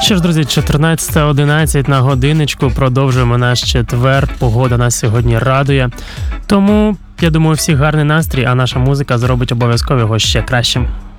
Що ж, друзі, 14:11 на годиночку, продовжуємо наш четвер, погода нас сьогодні радує, тому, я думаю, всіх гарний настрій, а наша музика зробить обов'язково його ще кращим.